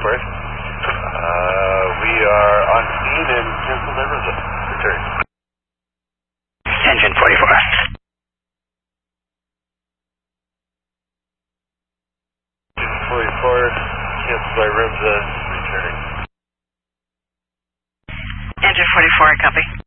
Squared. We are on scene and cancel my rental. Return. Engine 44. Engine 44, cancel by Remza, returning. Engine 44, copy.